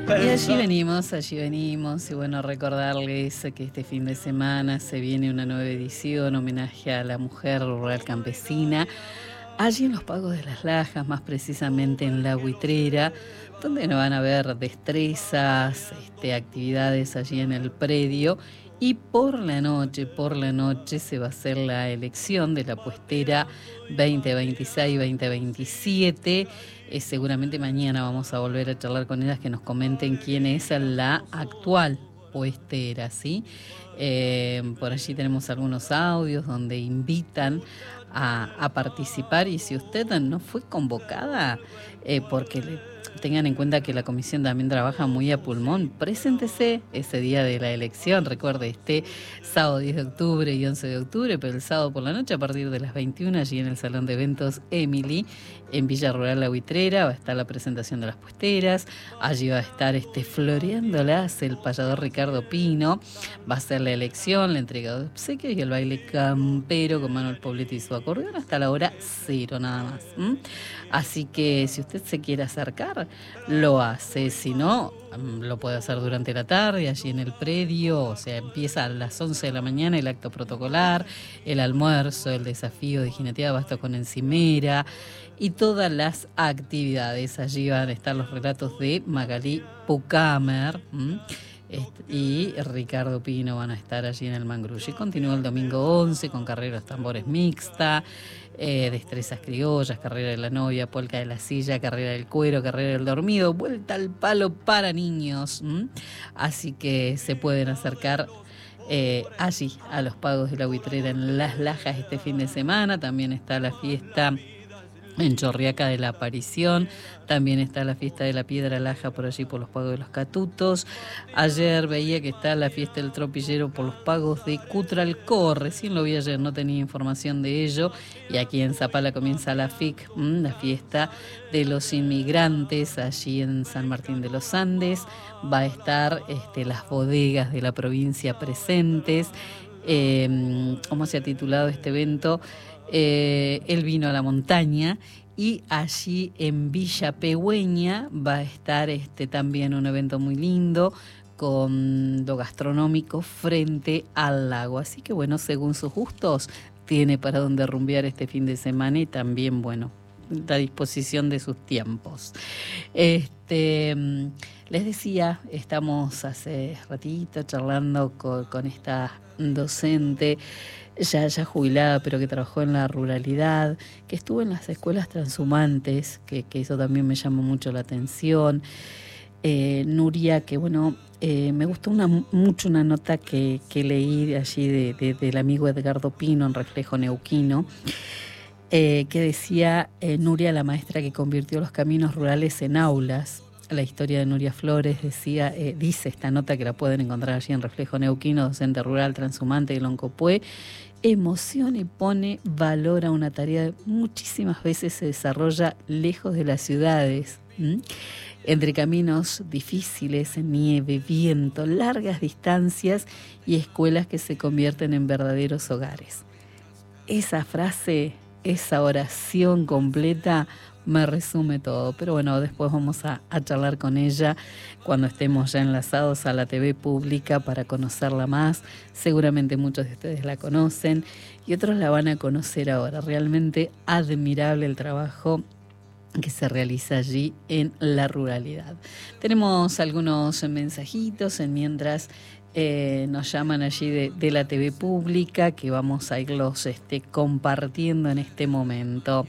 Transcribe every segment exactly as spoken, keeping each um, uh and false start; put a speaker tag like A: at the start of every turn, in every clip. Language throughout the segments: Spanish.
A: Y allí venimos, allí venimos, y bueno, recordarles que este fin de semana se viene una nueva edición, homenaje a la mujer rural campesina, allí en los Pagos de las Lajas, más precisamente en La Buitrera, donde nos van a ver destrezas, este, actividades allí en el predio, y por la noche, por la noche se va a hacer la elección de la puestera veinte veintiséis veinte veintisiete. Eh, seguramente mañana vamos a volver a charlar con ellas, que nos comenten quién es la actual puestera, ¿sí? Eh, por allí tenemos algunos audios donde invitan a, a participar, y si usted no fue convocada, eh, porque le tengan en cuenta que la comisión también trabaja muy a pulmón, preséntese ese día de la elección. Recuerde, este sábado diez de octubre y once de octubre, pero el sábado por la noche a partir de las veintiuna, allí en el Salón de Eventos Emily, en Villa Rural La Buitrera, va a estar la presentación de las puesteras, allí va a estar este, floreándolas el payador Ricardo Pino, va a ser la elección, la entrega de obsequios y el baile campero con Manuel Poblete y su acordeón hasta la hora cero nada más. ¿Mm? Así que si usted se quiere acercar, lo hace. Si no, lo puede hacer durante la tarde, allí en el predio. O sea, empieza a las once de la mañana el acto protocolar, el almuerzo, el desafío de jineteada basta con encimera y todas las actividades. Allí van a estar los relatos de Magalí Pucamer, ¿m? Este, y Ricardo Pino van a estar allí en el Mangrullo. Y continúa el domingo once con carreras tambores mixta, eh, destrezas criollas, carrera de la novia, polca de la silla, carrera del cuero, carrera del dormido, vuelta al palo para niños. ¿m? Así que se pueden acercar eh, allí a los Pagos de la Buitrera en Las Lajas este fin de semana. También está la fiesta en Chorriaca de la Aparición, también está la fiesta de la Piedra Laja por allí por los Pagos de los Catutos. Ayer veía que está la fiesta del Tropillero por los Pagos de Cutralcó, recién lo vi ayer, no tenía información de ello. Y aquí en Zapala comienza la F I C, la fiesta de los inmigrantes, allí en San Martín de los Andes. Va a estar este, las bodegas de la provincia presentes. Eh, ¿Cómo se ha titulado este evento? Eh, el vino a la montaña. Y allí en Villa Pegüeña va a estar este, también un evento muy lindo con lo gastronómico frente al lago. Así que bueno, según sus gustos, tiene para dónde rumbear este fin de semana, y también, bueno, a disposición de sus tiempos. Este, les decía, estamos hace ratito charlando con, con esta docente ya, ya jubilada, pero que trabajó en la ruralidad, que estuvo en las escuelas transhumantes, que, que eso también me llamó mucho la atención. Eh, Nuria, que bueno, eh, me gustó una, mucho una nota que, que leí allí de, de, del amigo Edgardo Pino en Reflejo Neuquino, eh, que decía eh, Nuria, la maestra que convirtió los caminos rurales en aulas. La historia de Nuria Flores decía, eh, dice esta nota, que la pueden encontrar allí en Reflejo Neuquino, docente rural transhumante de Loncopué, emociona y pone valor a una tarea que muchísimas veces se desarrolla lejos de las ciudades, ¿m? Entre caminos difíciles, nieve, viento, largas distancias y escuelas que se convierten en verdaderos hogares. Esa frase, esa oración completa me resume todo, pero bueno, después vamos a, a charlar con ella cuando estemos ya enlazados a la T V pública para conocerla más. Seguramente muchos de ustedes la conocen y otros la van a conocer ahora. Realmente admirable el trabajo que se realiza allí en la ruralidad. Tenemos algunos mensajitos en mientras eh, nos llaman allí de, de la T V pública, que vamos a irlos este, compartiendo en este momento.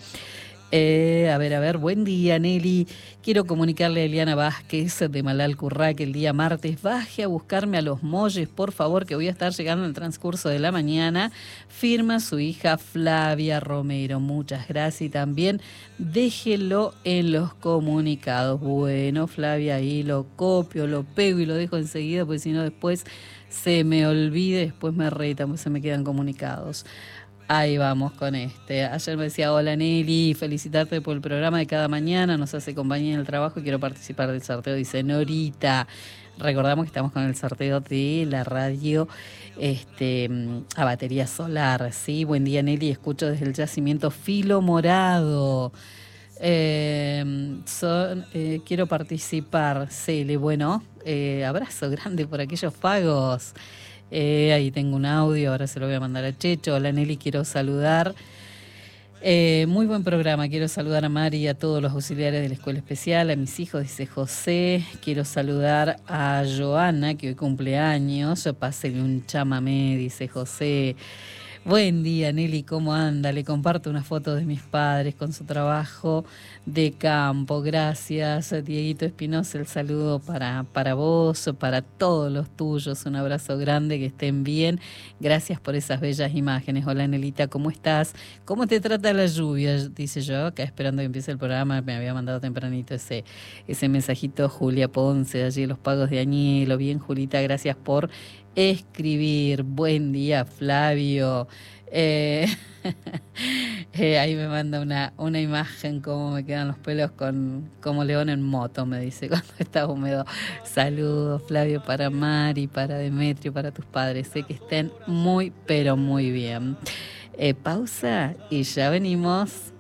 A: Eh, a ver, a ver, buen día, Nelly. Quiero comunicarle a Eliana Vázquez de Malalcurrá que el día martes baje a buscarme a Los Molles, por favor, que voy a estar llegando en el transcurso de la mañana. Firma su hija Flavia Romero. Muchas gracias, y también déjelo en los comunicados. Bueno, Flavia, ahí lo copio, lo pego y lo dejo enseguida, porque si no después se me olvide, después me reta, pues se me quedan comunicados. Ahí vamos con este. Ayer me decía, hola Nelly, felicitarte por el programa de cada mañana, nos hace compañía en el trabajo y quiero participar del sorteo, dice Norita. Recordamos que estamos con el sorteo de la radio este, a batería solar, ¿sí? Buen día Nelly, escucho desde el yacimiento Filo Morado. Eh, son, eh, quiero participar, Cele. Bueno, eh, abrazo grande por aquellos pagos. Eh, ahí tengo un audio, ahora se lo voy a mandar a Checho. Hola Nelly, quiero saludar. Eh, muy buen programa, quiero saludar a Mari y a todos los auxiliares de la escuela especial, a mis hijos, dice José. Quiero saludar a Joana, que hoy cumple años. Pásele un chamamé, dice José. Buen día, Nelly, ¿cómo anda? Le comparto una foto de mis padres con su trabajo de campo. Gracias, Dieguito Espinosa, el saludo para, para vos, para todos los tuyos. Un abrazo grande, que estén bien. Gracias por esas bellas imágenes. Hola, Nelita, ¿cómo estás? ¿Cómo te trata la lluvia? Dice yo, acá esperando que empiece el programa. Me había mandado tempranito ese, ese mensajito Julia Ponce, de allí los pagos de Añelo. Bien, Julita, gracias por escribir. Buen día, Flavio. Eh, eh, ahí me manda una, una imagen cómo me quedan los pelos con como león en moto, me dice, cuando está húmedo. Saludos, Flavio, para Mari, para Demetrio, para tus padres. Sé que estén muy, pero muy bien. Eh, pausa y ya venimos.